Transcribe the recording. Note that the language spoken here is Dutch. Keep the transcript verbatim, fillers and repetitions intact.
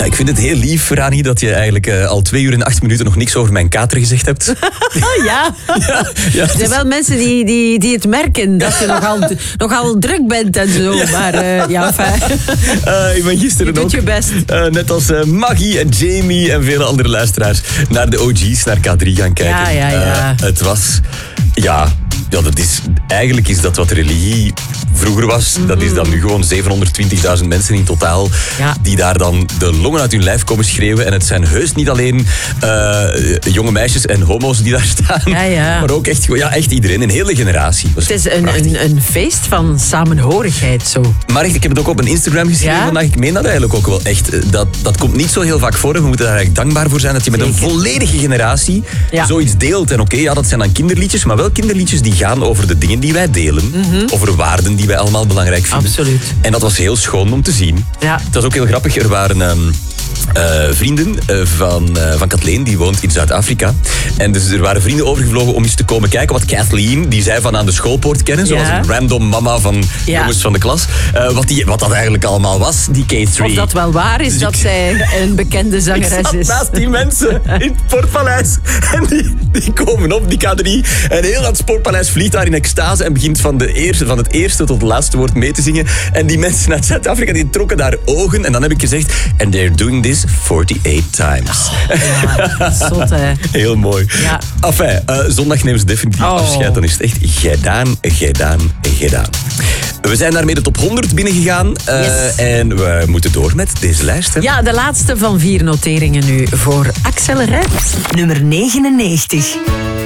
Ja, ik vind het heel lief, Rani, dat je eigenlijk uh, al twee uur en acht minuten nog niks over mijn kater gezegd hebt. Oh ja. ja, ja er zijn wel mensen die, die, die het merken, dat je nogal, nogal druk bent en zo. Maar uh, ja, fijn. Uh, ik ben gisteren je doet ook, je best. Uh, net als uh, Maggie en Jamie en vele andere luisteraars, naar de O G's, naar K drie gaan kijken. Ja, ja, ja. Uh, het was... Ja, ja dat is, eigenlijk is dat wat religie vroeger was. Mm. Dat is dan nu gewoon zevenhonderdtwintigduizend mensen in totaal. Ja. Die daar dan de longen uit hun lijf komen schreeuwen. En het zijn heus niet alleen uh, jonge meisjes en homo's die daar staan. Ja, ja. Maar ook echt, ja, echt iedereen, een hele generatie. Het is een, een, een feest van samenhorigheid zo. Maar echt, ik heb het ook op een Instagram geschreven ja? vandaag. Ik meen dat eigenlijk ook wel echt. Dat, dat komt niet zo heel vaak voor. We moeten daar eigenlijk dankbaar voor zijn dat je met Zeker. een volledige generatie ja. zoiets deelt. En oké, okay, ja, dat zijn dan kinderliedjes, maar wel kinderliedjes die gaan over de dingen die wij delen. Mm-hmm. Over waarden die wij allemaal belangrijk vinden. Absoluut. En dat was heel schoon om te zien. Ja. Het was ook heel grappig. Er waren... Um, Uh, vrienden uh, van, uh, van Kathleen, die woont in Zuid-Afrika. En dus er waren vrienden overgevlogen om eens te komen kijken wat Kathleen, die zij van aan de schoolpoort kennen, zoals ja. een random mama van ja. jongens van de klas, uh, wat, die, wat dat eigenlijk allemaal was, die K drie. Of dat wel waar is, dus dat ik, zij een bekende zangeres ik zat is. naast die mensen in het Sportpaleis en die, die komen op, die K drie. En heel dat Sportpaleis vliegt daar in extase en begint van, de eerste, van het eerste tot het laatste woord mee te zingen. En die mensen uit Zuid-Afrika, die trokken daar ogen. En dan heb ik gezegd, and they're doing this forty-eight times. Oh, ja, zot, hè. Heel mooi. Ja. Enfin, uh, zondag nemen ze definitief oh. afscheid. Dan is het echt gedaan, gedaan, gedaan. We zijn daarmee de top honderd binnengegaan. Uh, yes. En we moeten door met deze lijst. Hè? Ja, de laatste van vier noteringen nu voor Axel Red. Nummer negenennegentig.